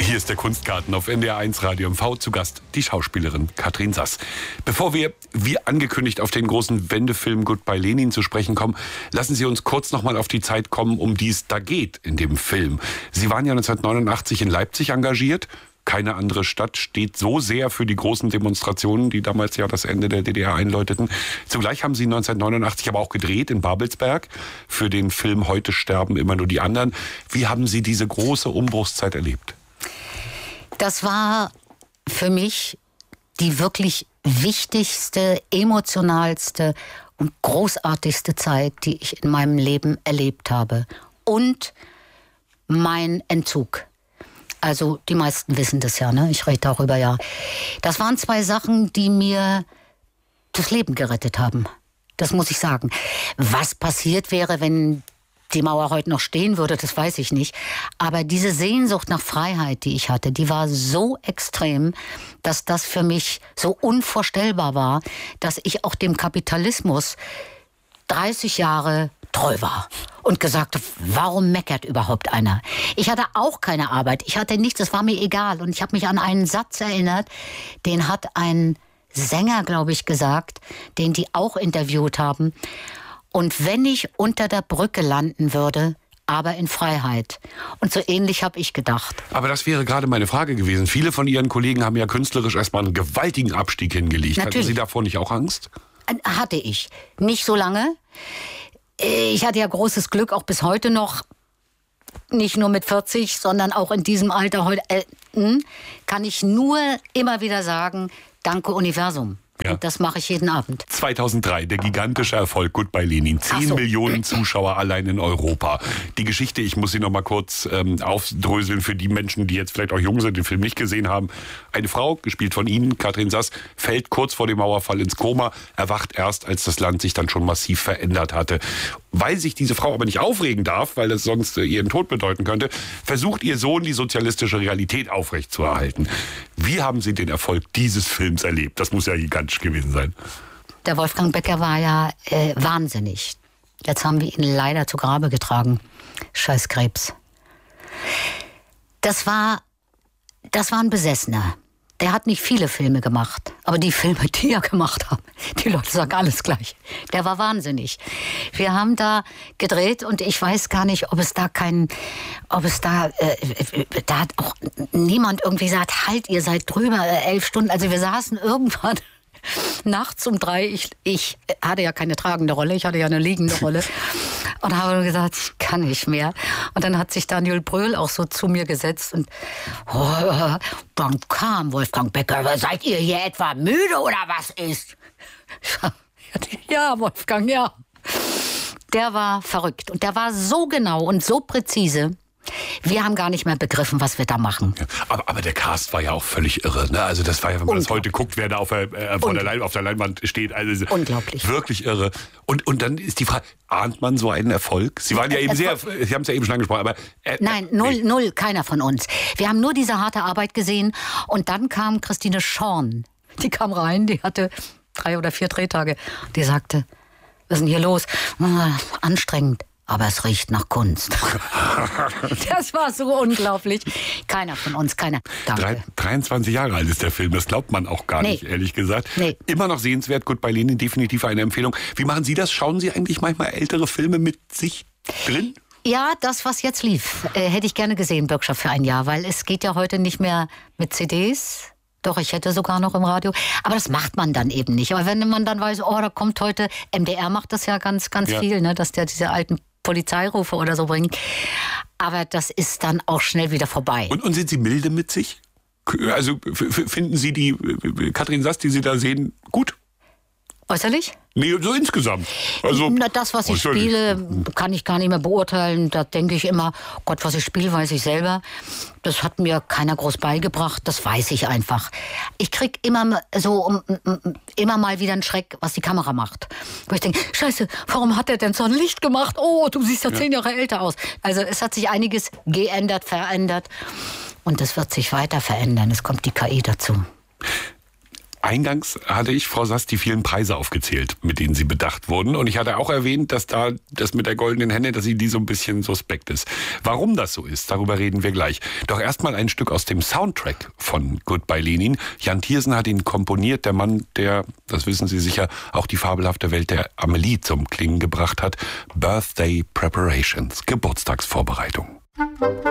Hier ist der Kunstgarten auf NDR1 Radio MV. Zu Gast die Schauspielerin Katrin Sass. Bevor wir, wie angekündigt, auf den großen Wendefilm Goodbye Lenin zu sprechen kommen, lassen Sie uns kurz noch mal auf die Zeit kommen, um die es da geht in dem Film. Sie waren ja 1989 in Leipzig engagiert. Keine andere Stadt steht so sehr für die großen Demonstrationen, die damals ja das Ende der DDR einläuteten. Zugleich haben Sie 1989 aber auch gedreht in Babelsberg für den Film Heute sterben immer nur die anderen. Wie haben Sie diese große Umbruchszeit erlebt? Das war für mich die wirklich wichtigste, emotionalste und großartigste Zeit, die ich in meinem Leben erlebt habe. Und mein Entzug. Also die meisten wissen das ja, ne? Ich rede darüber ja. Das waren zwei Sachen, die mir das Leben gerettet haben. Das muss ich sagen. Was passiert wäre, wenn die Mauer heute noch stehen würde, das weiß ich nicht. Aber diese Sehnsucht nach Freiheit, die ich hatte, die war so extrem, dass das für mich so unvorstellbar war, dass ich auch dem Kapitalismus 30 Jahre treu war und gesagt habe, warum meckert überhaupt einer? Ich hatte auch keine Arbeit, ich hatte nichts, es war mir egal. Und ich habe mich an einen Satz erinnert, den hat ein Sänger, glaube ich, gesagt, den die auch interviewt haben. Und wenn ich unter der Brücke landen würde, aber in Freiheit. Und so ähnlich habe ich gedacht. Aber das wäre gerade meine Frage gewesen. Viele von Ihren Kollegen haben ja künstlerisch erstmal einen gewaltigen Abstieg hingelegt. Natürlich. Hatten Sie davor nicht auch Angst? Hatte ich. Nicht so lange. Ich hatte ja großes Glück, auch bis heute noch, nicht nur mit 40, sondern auch in diesem Alter heute, kann ich nur immer wieder sagen, danke Universum. Ja. Und das mache ich jeden Abend. 2003, der gigantische Erfolg Goodbye Lenin. 10 Millionen Zuschauer allein in Europa. Die Geschichte, ich muss sie noch mal kurz aufdröseln für die Menschen, die jetzt vielleicht auch jung sind, den Film nicht gesehen haben. Eine Frau, gespielt von Ihnen, Katrin Sass, fällt kurz vor dem Mauerfall ins Koma, erwacht erst, als das Land sich dann schon massiv verändert hatte. Weil sich diese Frau aber nicht aufregen darf, weil das sonst ihren Tod bedeuten könnte, versucht ihr Sohn, die sozialistische Realität aufrechtzuerhalten. Wie haben Sie den Erfolg dieses Films erlebt? Das muss ja gigantisch gewesen sein. Der Wolfgang Becker war ja wahnsinnig. Jetzt haben wir ihn leider zu Grabe getragen. Scheiß Krebs. Das war ein Besessener. Der hat nicht viele Filme gemacht, aber die Filme, die er gemacht hat, die Leute sagen alles gleich. Der war wahnsinnig. Wir haben da gedreht und ich weiß gar nicht, da hat auch niemand irgendwie gesagt, halt, ihr seid drüber, 11 Stunden. Also wir saßen irgendwann nachts um 3, ich hatte ja keine tragende Rolle, ich hatte ja eine liegende Rolle und habe gesagt, ich kann nicht mehr. Und dann hat sich Daniel Brühl auch so zu mir gesetzt und dann kam Wolfgang Becker, seid ihr hier etwa müde oder was ist? Ja, Wolfgang, ja. Der war verrückt und der war so genau und so präzise. Wir haben gar nicht mehr begriffen, was wir da machen. Ja, aber der Cast war ja auch völlig irre. Ne? Also das war ja, wenn man das heute guckt, wer da auf der Leinwand steht. Also unglaublich. Wirklich irre. Und dann ist die Frage, ahnt man so einen Erfolg? Sie waren ja eben Sie haben es ja eben schon angesprochen. Aber, nein, null, keiner von uns. Wir haben nur diese harte Arbeit gesehen. Und dann kam Christine Schorn. Die kam rein, die hatte 3 oder 4 Drehtage. Die sagte, was ist denn hier los? Anstrengend. Aber es riecht nach Kunst. Das war so unglaublich. Keiner von uns, keiner. Danke. 23 Jahre alt ist der Film, das glaubt man auch gar nicht, ehrlich gesagt. Nee. Immer noch sehenswert, Goodbye Lenin, definitiv eine Empfehlung. Wie machen Sie das? Schauen Sie eigentlich manchmal ältere Filme mit sich drin? Ja, das, was jetzt lief, hätte ich gerne gesehen, Bürgschaft für ein Jahr, weil es geht ja heute nicht mehr mit CDs. Doch, ich hätte sogar noch im Radio. Aber das macht man dann eben nicht. Aber wenn man dann weiß, da kommt heute, MDR macht das ja ganz viel, ne, dass der diese alten Polizeirufe oder so bringt. Aber das ist dann auch schnell wieder vorbei. Und sind Sie milde mit sich? Also finden Sie die Katrin Sass, die Sie da sehen, gut? Äußerlich? Nee, so insgesamt. Also, das, was ich spiele, kann ich gar nicht mehr beurteilen. Da denke ich immer, Gott, was ich spiele, weiß ich selber. Das hat mir keiner groß beigebracht. Das weiß ich einfach. Ich krieg immer mal wieder einen Schreck, was die Kamera macht. Wo ich denke, Scheiße, warum hat der denn so ein Licht gemacht? Oh, du siehst ja 10 Jahre älter aus. Also es hat sich einiges geändert, verändert. Und es wird sich weiter verändern. Es kommt die KI dazu. Eingangs hatte ich, Frau Sass, die vielen Preise aufgezählt, mit denen Sie bedacht wurden. Und ich hatte auch erwähnt, dass da das mit der goldenen Henne, dass Ihnen die so ein bisschen suspekt ist. Warum das so ist, darüber reden wir gleich. Doch erstmal ein Stück aus dem Soundtrack von Goodbye Lenin. Jan Tiersen hat ihn komponiert, der Mann, der, das wissen Sie sicher, auch die fabelhafte Welt der Amelie zum Klingen gebracht hat. Birthday Preparations, Geburtstagsvorbereitung.